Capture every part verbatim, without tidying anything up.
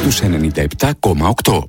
στους ενενήντα επτά κόμμα οκτώ.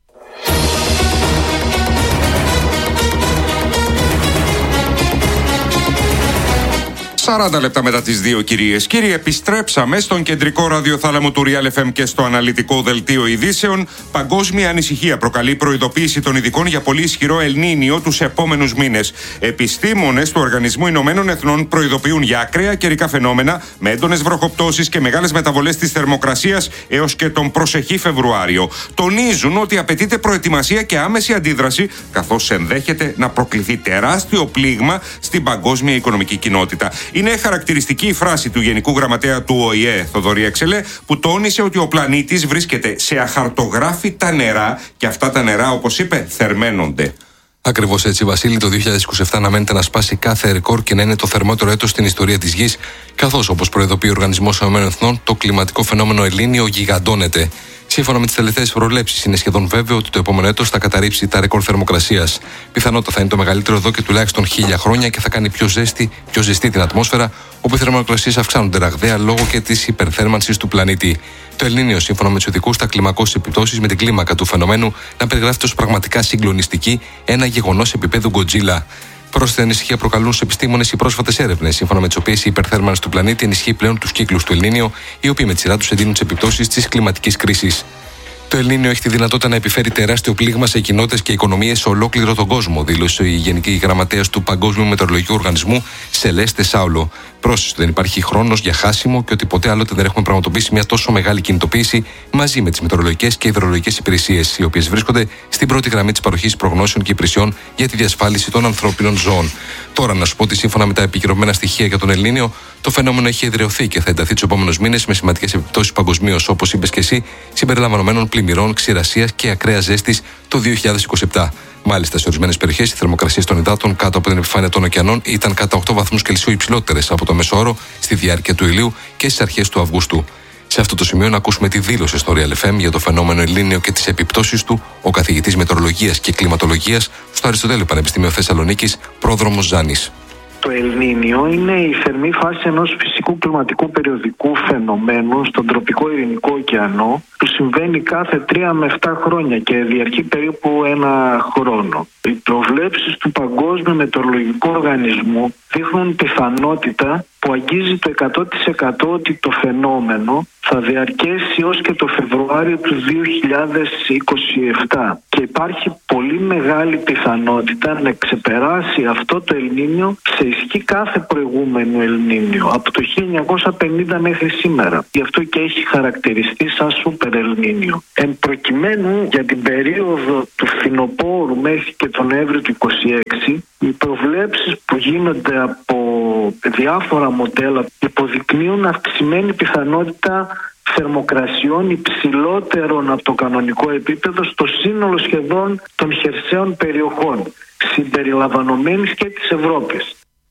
σαράντα λεπτά μετά τις δύο, κυρίες. Κύριοι, επιστρέψαμε στον κεντρικό ραδιοθάλαμο του Real εφ εμ και στο αναλυτικό δελτίο ειδήσεων. Παγκόσμια ανησυχία προκαλεί προειδοποίηση των ειδικών για πολύ ισχυρό Ελνίνιο τους επόμενους μήνες. Επιστήμονες του Οργανισμού Ηνωμένων Εθνών προειδοποιούν για ακραία καιρικά φαινόμενα με έντονες βροχοπτώσεις και μεγάλες μεταβολές της θερμοκρασίας έως και τον προσεχή Φεβρουάριο. Τονίζουν ότι απαιτείται προετοιμασία και άμεση αντίδραση, καθώς ενδέχεται να προκληθεί τεράστιο πλήγμα στην παγκόσμια οικονομική κοινότητα. Είναι χαρακτηριστική η φράση του Γενικού Γραμματέα του Ο Η Ε, Θοδωρή Εξελέ, που τόνισε ότι ο πλανήτης βρίσκεται σε αχαρτογράφητα νερά και αυτά τα νερά, όπως είπε, θερμαίνονται. Ακριβώς έτσι, Βασίλη, το δύο χιλιάδες είκοσι επτά αναμένεται να σπάσει κάθε ρεκόρ και να είναι το θερμότερο έτος στην ιστορία της Γης, καθώς, όπως προειδοποιεί ο Οργανισμός ΗΠΑ, το κλιματικό φαινόμενο Ελνίνιο γιγαντώνεται. Σύμφωνα με τις τελευταίες προβλέψεις, είναι σχεδόν βέβαιο ότι το επόμενο έτος θα καταρρύψει τα ρεκόρ θερμοκρασίας. Πιθανότατα θα είναι το μεγαλύτερο εδώ και τουλάχιστον χίλια χρόνια και θα κάνει πιο ζέστη, πιο ζεστή την ατμόσφαιρα, όπου οι θερμοκρασίες αυξάνονται ραγδαία λόγω και της υπερθέρμανσης του πλανήτη. Το Ελνίνιο, σύμφωνα με τους ειδικούς, θα κλιμακώσει επιπτώσεις με την κλίμακα του φαινομένου να περιγράφεται ως πραγματικά συγκλονιστική, ένα γεγονός επίπεδου Godzilla. Πρόσθετη ανησυχία προκαλούν στους επιστήμονες οι πρόσφατες έρευνες, σύμφωνα με τις οποίες η υπερθέρμανση του πλανήτη ενισχύει πλέον τους κύκλους του Ελνίνιο, οι οποίοι με τη σειρά τους εντείνουν τις επιπτώσεις της κλιματικής κρίσης. Το Ελνίνιο έχει τη δυνατότητα να επιφέρει τεράστιο πλήγμα σε κοινότητες και οικονομίες σε ολόκληρο τον κόσμο, δήλωσε η Γενική Γραμματέας του Παγκόσμιου Μετεωρολογικού Οργανισμού, Σελέστε Σάουλο. Πρόσθεσε ότι δεν υπάρχει χρόνος για χάσιμο και ότι ποτέ άλλοτε δεν έχουμε πραγματοποιήσει μια τόσο μεγάλη κινητοποίηση μαζί με τις μετεωρολογικές και υδρολογικές υπηρεσίες, οι οποίες βρίσκονται στην πρώτη γραμμή της παροχής προγνώσεων και υπηρεσιών για τη διασφάλιση των ανθρώπινων ζώων. Τώρα, να σου πω ότι σύμφωνα με τα επικυρωμένα στοιχεία για τον Ελνίνιο, το φαινόμενο έχει εδραιωθεί και θα ενταθεί τους επόμενους μήνες με σημαντικές επιπτώσεις παγκοσμίως, όπως είπες και εσύ, συμπεριλαμβανομένων πλημμυρών, ξηρασίας και ακραίας ζέστης το δύο χιλιάδες είκοσι επτά. Μάλιστα, σε ορισμένες περιοχές οι θερμοκρασίες των υδάτων κάτω από την επιφάνεια των ωκεανών ήταν κατά οκτώ βαθμούς Κελσίου υψηλότερες από το μέσο όρο στη διάρκεια του ηλίου και στις αρχές του Αυγούστου. Σε αυτό το σημείο, να ακούσουμε τη δήλωση στο Real εφ εμ για το φαινόμενο Ελνίνιο και τις επιπτώσεις του ο καθηγητής μετεωρολογίας και κλιματολογίας στο Αριστοτέλειο Πανεπιστήμιο Θεσσαλονίκης, πρόδρομος Ζάνης. Το Ελνίνιο είναι η θερμή φάση ενός φυσικού κλιματικού περιοδικού φαινομένου στον τροπικό Ειρηνικό ωκεανό, που συμβαίνει κάθε τρία με επτά χρόνια και διαρκεί περίπου ένα χρόνο. Οι προβλέψεις του Παγκόσμιου Μετεωρολογικού Οργανισμού δείχνουν πιθανότητα που αγγίζει το εκατό τοις εκατό ότι το φαινόμενο θα διαρκέσει ως και το Φεβρουάριο του δύο χιλιάδες είκοσι επτά και υπάρχει πολύ μεγάλη πιθανότητα να ξεπεράσει αυτό το Ελνίνιο σε ισχύ κάθε προηγούμενου Ελνίνιο από το χίλια εννιακόσια πενήντα μέχρι σήμερα. Γι' αυτό και έχει χαρακτηριστεί σαν σούπερ Ελνίνιο. Εν προκειμένου, για την περίοδο του φθινοπόρου μέχρι και τον Νοέμβριο του είκοσι έξι, οι προβλέψεις που γίνονται από διάφορα μοντέλα υποδεικνύουν αυξημένη πιθανότητα θερμοκρασιών υψηλότερων από το κανονικό επίπεδο στο σύνολο σχεδόν των χερσαίων περιοχών, συμπεριλαμβανομένης και της Ευρώπης.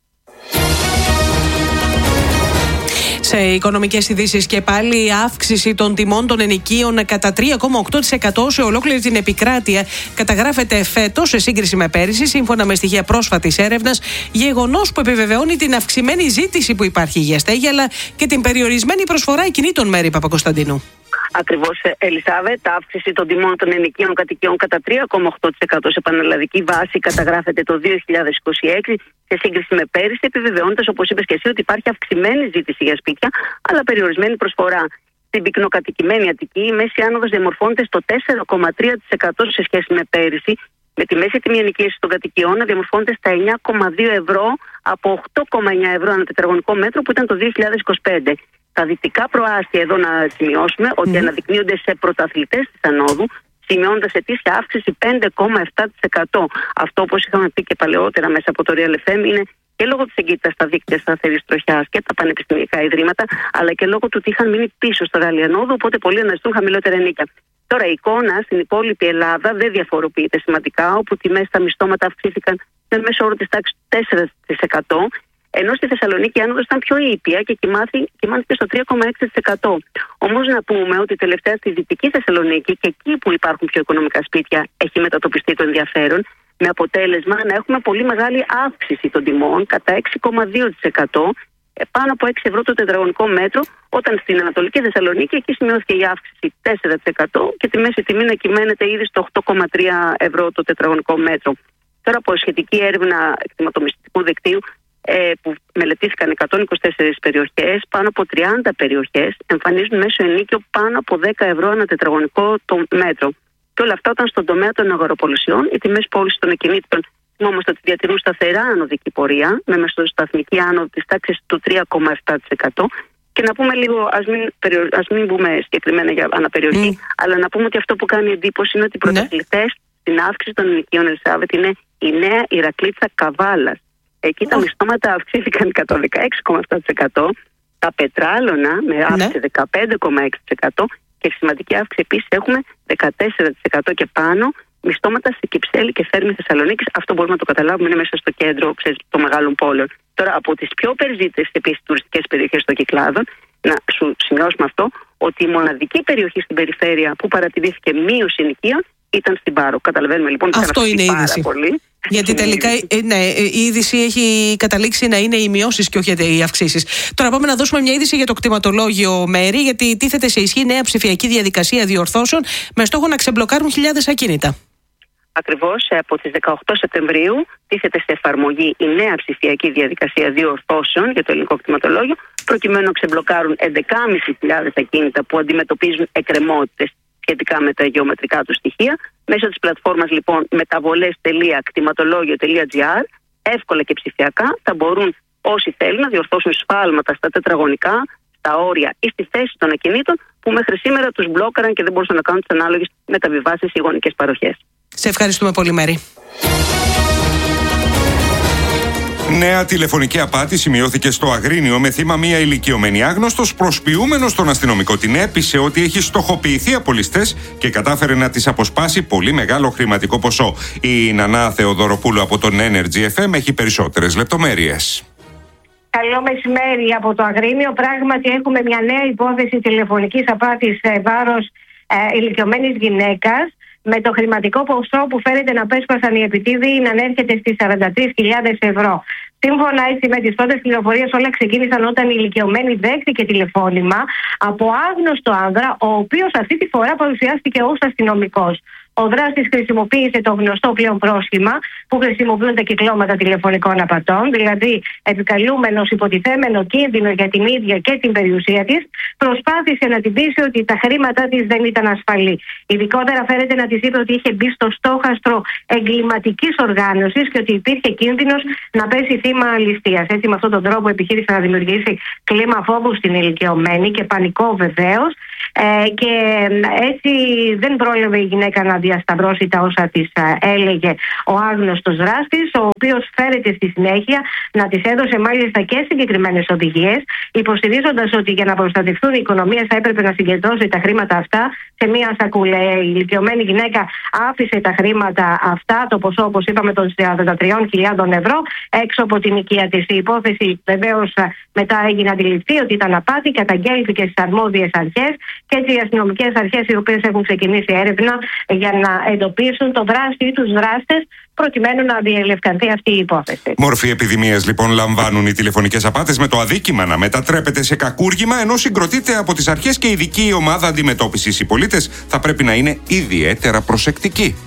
Σε οικονομικές ειδήσεις και πάλι, η αύξηση των τιμών των ενοικίων κατά τρία κόμμα οκτώ τοις εκατό σε ολόκληρη την επικράτεια καταγράφεται φέτος σε σύγκριση με πέρυσι, σύμφωνα με στοιχεία πρόσφατης έρευνας, γεγονός που επιβεβαιώνει την αυξημένη ζήτηση που υπάρχει για στέγη, αλλά και την περιορισμένη προσφορά ακινήτων, Μέρη Παπακοσταντίνου. Ακριβώς, Ελισάβετ, αύξηση των τιμών των ενοικίων κατοικιών κατά τρία κόμμα οκτώ τοις εκατό σε πανελλαδική βάση καταγράφεται το δύο χιλιάδες είκοσι έξι σε σύγκριση με πέρυσι, επιβεβαιώνοντας, όπως είπες και εσύ, ότι υπάρχει αυξημένη ζήτηση για σπίτια, αλλά περιορισμένη προσφορά. Στην πυκνοκατοικημένη Αττική, η μέση άνοδος διαμορφώνεται στο τέσσερα κόμμα τρία τοις εκατό σε σχέση με πέρυσι, με τη μέση τιμή ενοικίασης των κατοικιών να διαμορφώνεται στα εννιά κόμμα δύο ευρώ από οκτώ κόμμα εννιά ευρώ ανά τετραγωνικό μέτρο που ήταν το δύο χιλιάδες είκοσι πέντε. Τα δυτικά προάστια, εδώ να σημειώσουμε ότι mm. αναδεικνύονται σε πρωταθλητές της ανόδου, σημειώνοντας ετήσια αύξηση πέντε κόμμα επτά τοις εκατό. Αυτό, όπως είχαμε πει και παλαιότερα μέσα από το Real εφ εμ, είναι και λόγω της εγκύτητας στα δίκτυα σταθερής τροχιάς και τα πανεπιστημιακά ιδρύματα, αλλά και λόγω του ότι είχαν μείνει πίσω στο ράλι ανόδου, οπότε πολλοί αναζητούν χαμηλότερα ενίκια. Τώρα, η εικόνα στην υπόλοιπη Ελλάδα δεν διαφοροποιείται σημαντικά, όπου τιμές στα μισθώματα αυξήθηκαν με μέσο όρο της τάξης του τέσσερα τοις εκατό. Ενώ στη Θεσσαλονίκη η άνοδος ήταν πιο ήπια και κοιμάθηκε στο τρία κόμμα έξι τοις εκατό. Όμως να πούμε ότι τελευταία στη Δυτική Θεσσαλονίκη και εκεί που υπάρχουν πιο οικονομικά σπίτια έχει μετατοπιστεί το ενδιαφέρον, με αποτέλεσμα να έχουμε πολύ μεγάλη αύξηση των τιμών κατά έξι κόμμα δύο τοις εκατό πάνω από έξι ευρώ το τετραγωνικό μέτρο, όταν στην Ανατολική Θεσσαλονίκη εκεί σημειώθηκε η αύξηση τέσσερα τοις εκατό και τη μέση τιμή να κυμαίνεται ήδη στο οκτώ κόμμα τρία ευρώ το τετραγωνικό μέτρο. Τώρα, από σχετική έρευνα κτηματομεσητικού δικτύου, ε, που μελετήθηκαν εκατόν είκοσι τέσσερις περιοχές, πάνω από τριάντα περιοχές εμφανίζουν μέσο ενίκιο πάνω από δέκα ευρώ ανά τετραγωνικό το μέτρο. Και όλα αυτά όταν στον τομέα των αγοροπολισιών οι τιμές πώλησης των ακινήτων θυμόμαστε ότι διατηρούν σταθερά ανωδική πορεία, με μεσοσταθμική άνοδο της τάξης του τρία κόμμα επτά τοις εκατό. Και να πούμε λίγο, ας μην, ας μην μπούμε συγκεκριμένα για αναπεριοχή, mm. αλλά να πούμε ότι αυτό που κάνει εντύπωση είναι ότι οι πρωταθλητές mm. στην αύξηση των ενοικίων, Ελισάβετ, είναι η νέα Ηρακλήτσα Καβάλας. Εκεί mm. τα μισθώματα αυξήθηκαν κατά δεκαέξι κόμμα επτά τοις εκατό, τα πετράλωνα με αύξηση mm. δεκαπέντε κόμμα έξι τοις εκατό και σημαντική αύξηση επίσης έχουμε δεκατέσσερα τοις εκατό και πάνω μισθώματα σε Κυψέλη και Θέρμη Θεσσαλονίκης. Αυτό μπορούμε να το καταλάβουμε, είναι μέσα στο κέντρο, ξέρεις, των μεγάλων πόλεων. Τώρα, από τις πιο περιζήτητες επίσης τουριστικές περιοχές των Κυκλάδων, να σου σημειώσουμε αυτό, ότι η μοναδική περιοχή στην περιφέρεια που παρατηρήθηκε μείωση ενοικίων ήταν στην Πάρο. Καταλαβαίνουμε λοιπόν ότι αυτό είναι η είδηση. Πολύ. Γιατί τελικά ναι, η είδηση έχει καταλήξει να είναι οι μειώσεις και όχι οι αυξήσεις. Τώρα πάμε να δώσουμε μια είδηση για το κτηματολόγιο, Μέρη, γιατί τίθεται σε ισχύ νέα ψηφιακή διαδικασία διορθώσεων με στόχο να ξεμπλοκάρουν χιλιάδες ακίνητα. Ακριβώς, από τις δεκαοκτώ Σεπτεμβρίου τίθεται σε εφαρμογή η νέα ψηφιακή διαδικασία διορθώσεων για το ελληνικό κτηματολόγιο, προκειμένου να ξεμπλοκάρουν έντεκα χιλιάδες πεντακόσια ακίνητα που αντιμετωπίζουν εκκρεμότητες σχετικά με τα γεωμετρικά του στοιχεία. Μέσω της πλατφόρμας λοιπόν μεταβολές τελεία κτηματολόγιο τελεία τζι άρ, εύκολα και ψηφιακά, θα μπορούν όσοι θέλουν να διορθώσουν σφάλματα στα τετραγωνικά, στα όρια ή στη θέση των ακινήτων που μέχρι σήμερα τους μπλόκαραν και δεν μπορούσαν να κάνουν τις ανάλογες μεταβιβάσεις ή γονικές παροχές. Σε ευχαριστούμε πολύ, Μέρη. Νέα τηλεφωνική απάτη σημειώθηκε στο Αγρίνιο με θύμα μία ηλικιωμένη άγνωστος. Προσποιούμενος τον αστυνομικό την έπεισε ότι έχει στοχοποιηθεί από ληστές και κατάφερε να της αποσπάσει πολύ μεγάλο χρηματικό ποσό. Η Νανά Θεοδωροπούλου από τον Energy εφ εμ έχει περισσότερες λεπτομέρειες. Καλό μεσημέρι από το Αγρίνιο. Πράγματι έχουμε μια νέα υπόθεση τηλεφωνικής απάτης σε βάρος ε, ηλικιωμένης γυναίκας, με το χρηματικό ποσό που φαίνεται να πέσπασαν οι επιτίδιοι να ανέρχεται στις σαράντα τρεις χιλιάδες ευρώ. Σύμφωνα έτσι με τις πρώτες πληροφορίες, όλα ξεκίνησαν όταν η ηλικιωμένη δέχτηκε τηλεφώνημα από άγνωστο άνδρα, ο οποίος αυτή τη φορά παρουσιάστηκε ως αστυνομικός. Ο δράστης χρησιμοποίησε το γνωστό πλέον πρόσχημα που χρησιμοποιούν τα κυκλώματα τηλεφωνικών απατών, δηλαδή επικαλούμενος υποτιθέμενο κίνδυνο για την ίδια και την περιουσία της, προσπάθησε να την πείσει ότι τα χρήματά της δεν ήταν ασφαλή. Ειδικότερα φαίνεται να της είπε ότι είχε μπει στο στόχαστρο εγκληματικής οργάνωσης και ότι υπήρχε κίνδυνος να πέσει θύμα ληστείας. Έτσι, με αυτόν τον τρόπο επιχείρησε να δημιουργήσει κλίμα φόβου στην ηλικιωμένη και πανικό βεβαίως. Ε, και έτσι δεν πρόλαβε η γυναίκα να διασταυρώσει τα όσα της ε, έλεγε ο άγνωστος δράστης, ο οποίος φέρεται στη συνέχεια να της έδωσε μάλιστα και συγκεκριμένες οδηγίες, υποστηρίζοντας ότι για να προστατευτούν οι οικονομίες θα έπρεπε να συγκεντρώσει τα χρήματα αυτά σε μία σακούλα. Η ηλικιωμένη γυναίκα άφησε τα χρήματα αυτά, το ποσό όπως είπαμε των σαράντα τρεις χιλιάδες ευρώ, έξω από την οικία της. Η υπόθεση βεβαίως μετά έγινε αντιληπτή ότι ήταν απάτη, καταγγέλθηκε στις αρμόδιες αρχές και έτσι οι αστυνομικές αρχές, οι οποίες έχουν ξεκινήσει έρευνα για να εντοπίσουν το δράστη ή τους δράστες, προκειμένου να διελευκανθεί αυτή η υπόθεση. Μορφή επιδημίας λοιπόν λαμβάνουν οι τηλεφωνικές απάτες, με το αδίκημα να μετατρέπεται σε κακούργημα, ενώ συγκροτείται από τις αρχές και ειδική ομάδα αντιμετώπισης. Οι πολίτες θα πρέπει να είναι ιδιαίτερα προσεκτικοί.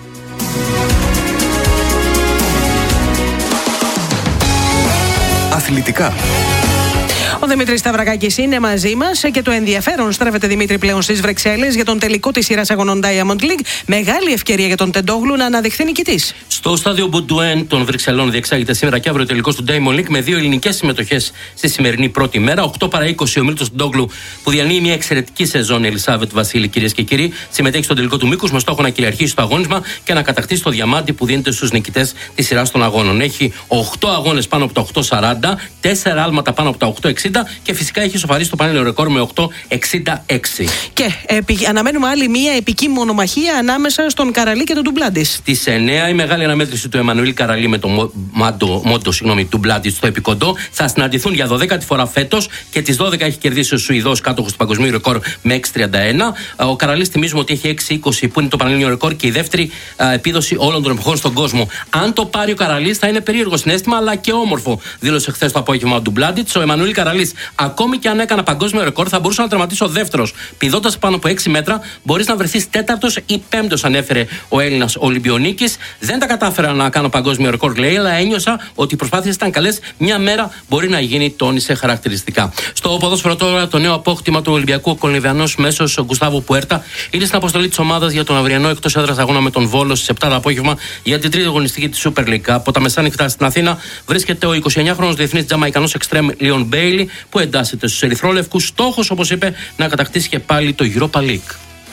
Αθλητικά. Ο Δημήτρης Σταυρακάκης είναι μαζί μας και το ενδιαφέρον στρέφεται, Δημήτρη, πλέον στις Βρυξέλλες για τον τελικό της σειράς αγωνών Diamond League. Μεγάλη ευκαιρία για τον Τεντόγλου να αναδειχθεί νικητής. Στο στάδιο Μπουντουέν των Βρυξελών διεξάγεται σήμερα και αύριο ο τελικός του Diamond League με δύο ελληνικές συμμετοχές στη σημερινή πρώτη μέρα. οκτώ παρά είκοσι ο Μίλτος Τεντόγλου, που διανύει μια εξαιρετική σεζόν, η Ελισάβετ Βασίλη, κυρίες και κύριοι, συμμετέχει στον τελικό του μήκους με στόχο να κυριαρχήσει το αγώνισμα και να κατακτήσει το διαμάντι που δίνεται στους νικητές της σειράς των αγώνων. Έχει οκτώ αγώνες πάνω από τα οκτώ σαράντα, τέσσερα άλματα πάνω από τα οκτώ εξήντα και φυσικά έχει σοφαρίσει το πανέλιο ρεκόρ με οκτώ εξήντα έξι. Και επι, αναμένουμε άλλη μία επική μονομαχία ανάμεσα στον Καραλί και τον Ντουμπλάντις. Στις εννέα η μεγάλη αναμέτρηση του Εμμανουήλ Καραλί με τον Μόντο, Μόντο, συγγνώμη, Ντουμπλάντις στο επικοντό θα συναντηθούν για δωδέκατη φορά φέτος και τις δώδεκα έχει κερδίσει ο Σουηδός, κάτοχος του παγκοσμίου ρεκόρ, με έξι τριάντα ένα. Ο Καραλής, θυμίζουμε ότι έχει έξι είκοσι που είναι το πανελλήνιο ρεκόρ και η δεύτερη α, επίδοση όλων των εποχών στον κόσμο. Αν το πάρει ο Καραλής θα είναι περίεργο συναίσθημα αλλά και όμορφο, δήλωσε χθες το απόγευμα ο Ντουμπλάντις. Ο Εμμανουήλ Καραλί ασφαλής. Ακόμη και αν έκανα παγκόσμιο ρεκόρ, θα μπορούσα να τερματίσω δεύτερος. Πηδώντας πάνω από έξι μέτρα, μπορείς να βρεθείς τέταρτος ή πέμπτος, ανέφερε ο Έλληνας Ολυμπιονίκης. Δεν τα κατάφερα να κάνω παγκόσμιο ρεκόρ, λέει, αλλά ένιωσα ότι οι προσπάθειες ήταν καλές. Μια μέρα μπορεί να γίνει, τόνισε χαρακτηριστικά. Στο ποδόσφαιρο τώρα, το νέο απόκτημα του Ολυμπιακού, ο Κολυμβιανός μέσος Γκουστάβο Πουέρτα, είναι στην αποστολή της ομάδας για τον αυριανό εκτός έδρας αγώνα με τον Βόλο στις επτά το απόγευμα για την τρίτη αγωνιστική της Super League. Από τα μεσάνυχτα στην Αθήνα βρίσκεται ο εικοσιεννιάχρονος διεθνής Τζαμαϊκανός εξτρέμ Λίον Μπέιλι, που εντάσσεται στους ερυθρόλευκους. Στόχος, όπως είπε, να κατακτήσει και πάλι το Europa League.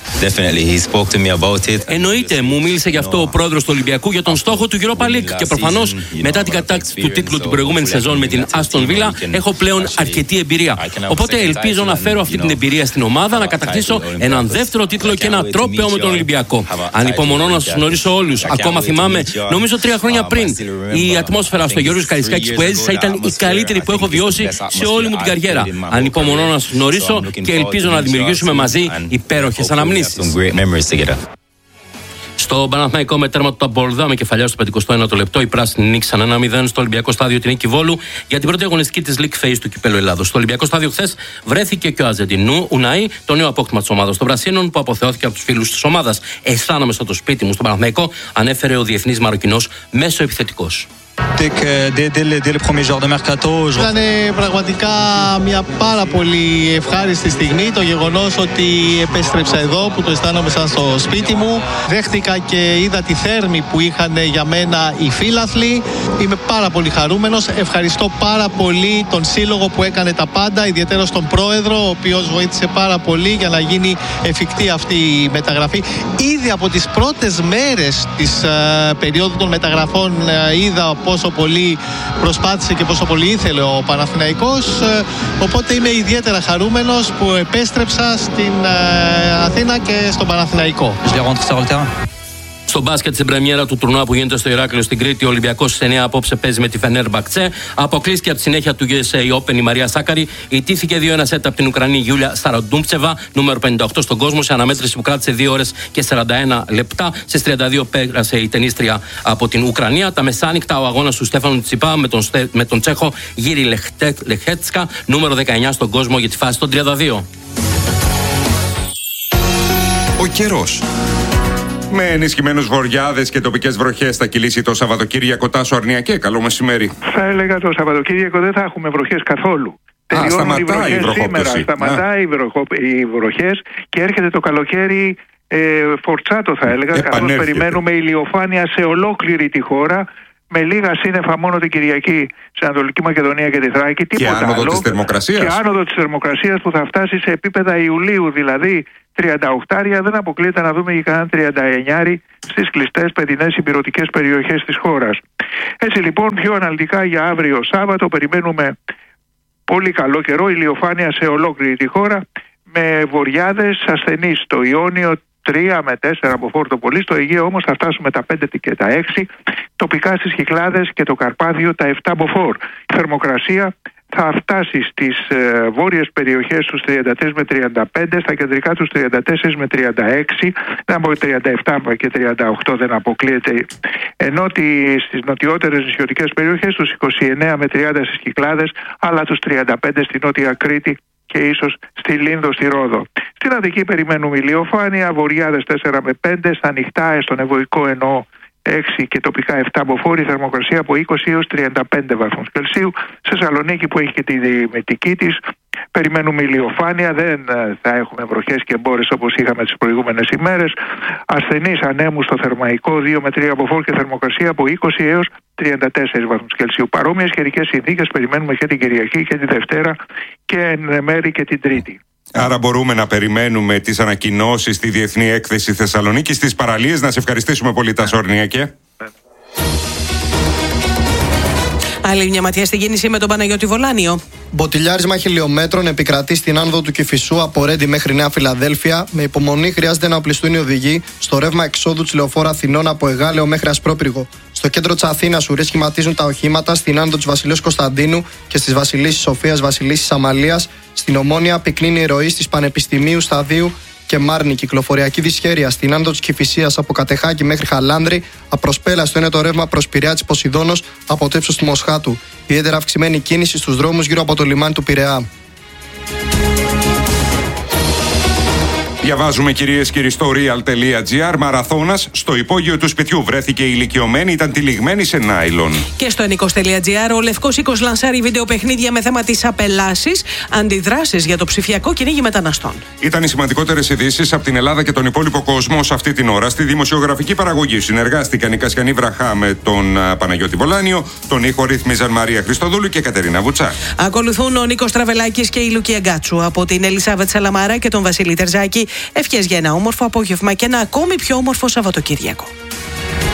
Εννοείται, μου μίλησε γι' αυτό ο πρόεδρος του Ολυμπιακού για τον στόχο του Europa League και προφανώς μετά την κατάκτηση του τίτλου την προηγούμενη σεζόν με την Aston Villa έχω πλέον αρκετή εμπειρία. Οπότε ελπίζω να φέρω αυτή την εμπειρία στην ομάδα, να κατακτήσω έναν δεύτερο τίτλο και ένα τρόπαιο με τον Ολυμπιακό. Ανυπομονώ να σας γνωρίσω όλους. Ακόμα θυμάμαι, νομίζω τρία χρόνια πριν, η ατμόσφαιρα στο Γιώργος Καρισκάκης που έζησα ήταν η καλύτερη που έχω βιώσει σε όλη μου την καριέρα. Ανυπομονώ να σας γνωρίσω και ελπίζω να δημιουργήσουμε μαζί υπέροχες αναμνήσεις. Στο Παναθηναϊκό με τέρμα του Ταμπολδά με κεφαλιά στο πενηκοστό ένατο λεπτό, οι πράσινοι νίκησαν ένα μηδέν στο Ολυμπιακό Στάδιο την Νίκη Βόλου για την πρώτη αγωνιστική της League Phase του Κυπέλλου Ελλάδος. Στο Ολυμπιακό Στάδιο χθες βρέθηκε και ο Αζεντινού Ουνάι, το νέο απόκτημα της ομάδας των Πρασίνων, που αποθεώθηκε από τους φίλους της ομάδας. Αισθάνομαι στο το σπίτι μου στον Παναθηναϊκό, ανέφερε ο διεθνής Μαροκινός μέσο επιθετικός. Ήταν πραγματικά μια πάρα πολύ ευχάριστη στιγμή το γεγονός ότι επέστρεψα εδώ, που το αισθάνομαι σαν στο σπίτι μου. Δέχτηκα και είδα τη θέρμη που είχαν για μένα οι φίλαθλοι. Είμαι πάρα πολύ χαρούμενος. Ευχαριστώ πάρα πολύ τον σύλλογο που έκανε τα πάντα, ιδιαίτερα στον πρόεδρο, ο οποίος βοήθησε πάρα πολύ για να γίνει εφικτή αυτή η μεταγραφή. Ήδη από τις πρώτες μέρες της uh, περίοδου των μεταγραφών uh, είδα πόσο πολύ προσπάθησε και πόσο πολύ ήθελε ο Παναθηναϊκός, οπότε είμαι ιδιαίτερα χαρούμενος που επέστρεψα στην Αθήνα και στον Παναθηναϊκό. Στο μπάσκετ, στην πρεμιέρα του τουρνουά που γίνεται στο Ηράκλειο στην Κρήτη, ο Ολυμπιακός στις εννιά απόψε παίζει με τη Φενέρμπαχτσε. Αποκλείστηκε από τη συνέχεια του γιου ες έι Open η Μαρία Σάκαρη. Ιτήθηκε δύο ένα σετ από την Ουκρανή Γιούλια Σταροντούμψεβα, νούμερο πενήντα οκτώ στον κόσμο, σε αναμέτρηση που κράτησε δύο ώρες και σαράντα ένα λεπτά. Στις τριάντα δύο πέρασε η τενίστρια από την Ουκρανία. Τα μεσάνυχτα, ο αγώνας του Στέφανου Τσιπά με τον, Στε... με τον Τσέχο Γύρι Λεχέτσκα, νούμερο δεκαεννιά στον κόσμο για τη φάση των τριάντα δύο. Ο καιρός. Με ενισχυμένους βορειάδες και τοπικές βροχές θα κυλήσει το Σαββατοκύριακο. Τάσο Αρνιακέ, καλό μεσημέρι. Θα έλεγα το Σαββατοκύριακο δεν θα έχουμε βροχές καθόλου. Α, σταματάει η βροχόπτωση. Σταματάει οι, βροχο, οι βροχές και έρχεται το καλοκαίρι ε, φορτσάτο, θα έλεγα, καθώς περιμένουμε ηλιοφάνεια σε ολόκληρη τη χώρα, με λίγα σύννεφα μόνο την Κυριακή στην Ανατολική Μακεδονία και τη Θράκη. Και άνοδο της θερμοκρασίας. Και άνοδο της θερμοκρασίας που θα φτάσει σε επίπεδα Ιουλίου, δηλαδή τριάντα οκτώ, δεν αποκλείεται να δούμε και κανένα τριάντα εννιά στις κλειστές παιδινές υπηρετικές περιοχές της χώρας. Έτσι λοιπόν, πιο αναλυτικά για αύριο Σάββατο περιμένουμε πολύ καλό καιρό, ηλιοφάνεια σε ολόκληρη τη χώρα, με βοριάδες ασθενείς στο Ιόνιο τρία με τέσσερα από φόρτο πολύ, στο Αιγαίο όμως θα φτάσουμε τα πέντε και τα έξι, τοπικά στις Κυκλάδες και το Καρπάδιο τα επτά από φόρ. Η θερμοκρασία θα φτάσει στις ε, βόρειες περιοχές στους τριάντα τρία με τριάντα πέντε, στα κεντρικά τους τριάντα τέσσερα με τριάντα έξι, δεν από τριάντα επτά και τριάντα οκτώ δεν αποκλείεται, ενώ ότι στις νοτιότερες νησιωτικές περιοχές τους είκοσι εννέα με τριάντα στις Κυκλάδες, αλλά τους τριάντα πέντε στη Νότια Κρήτη και ίσως στη Λίνδο, στη Ρόδο. Στην Αττική περιμένουμε ηλιοφάνεια, βοριάδες τέσσερα με πέντε, στα ανοιχτά, στον Ευωικό εννοώ έξι και τοπικά επτά από φόρη, θερμοκρασία από είκοσι έως τριάντα πέντε βαθμούς Κελσίου. Σε Θεσσαλονίκη που έχει και τη διημετική της περιμένουμε ηλιοφάνεια, δεν θα έχουμε βροχές και μπόρες όπως είχαμε τις προηγούμενες ημέρες. Ασθενείς ανέμου στο Θερμαϊκό δύο με τρία από φόρ και θερμοκρασία από είκοσι έως τριάντα τέσσερα βαθμούς Κελσίου. Παρόμοιες καιρικές συνθήκες περιμένουμε και την Κυριακή και τη Δευτέρα και εν μέρη και την Τρίτη. Άρα μπορούμε να περιμένουμε τις ανακοινώσεις στη Διεθνή Έκθεση Θεσσαλονίκη, στις παραλίες. Να σε ευχαριστήσουμε πολύ, Τάσο Αρνιακέ. Άλλη μια ματιά στην κίνηση με τον Παναγιώτη Βολάνιο. Μποτιλιάρισμα χιλιόμετρων επικρατεί στην άνοδο του Κηφισού από Ρέντι μέχρι Νέα Φιλαδέλφια. Με υπομονή χρειάζεται να οπλιστούν οι οδηγοί στο ρεύμα εξόδου τη λεωφόρα Αθηνών από Εγάλεο μέχρι Ασπρόπυργο. Στο κέντρο της Αθήνας ουρές σχηματίζουν τα οχήματα στην άνοδο της Βασιλείου Κωνσταντίνου και στις Βασιλίσσης Σοφίας Βασιλίσσης Αμαλίας. Στην Ομόνια πυκνίνει η ροή της Πανεπιστημίου Σταδίου και Μάρνη. Κυκλοφοριακή δυσχέρεια στην άνοδο της Κηφισίας από Κατεχάκη μέχρι Χαλάνδρη. Απροσπέλα στο είναι το ρεύμα προς Πειραιά της Ποσειδώνος από το ύψος του Μοσχάτου. ιδιαίτερα αυξημένη κίνηση στους δρόμους γύρω από το λιμάνι του Πειραιά. Διαβάζουμε, κυρίες και κύριοι, στο real.gr. Μαραθώνας στο υπόγειο του σπιτιού. Βρέθηκε ηλικιωμένη, ήταν τυλιγμένη σε νάιλον. Και στο ενίκος.gr ο Λευκός Οίκος λανσάρει βίντεο παιχνίδια με θέμα τις απελάσεις, αντιδράσεις για το ψηφιακό κυνήγι μεταναστών. Ήταν οι σημαντικότερες ειδήσεις από την Ελλάδα και τον υπόλοιπο κόσμο σε αυτή την ώρα. Στη δημοσιογραφική παραγωγή συνεργάστηκαν η Κασιανή Βραχά με τον Παναγιώτη Βολάνιο, τον ήχο ρύθμιζαν Μαρία Χριστοδούλου και Κατερίνα Βουτσά. Ακολουθούν ο Νίκος Τραβελάκης και η Λουκία Γκάτσου. Από την Ελισάβετ Σαλαμάρα και τον Βασίλη Τερζάκη, ευχές για ένα όμορφο απόγευμα και ένα ακόμη πιο όμορφο Σαββατοκύριακο.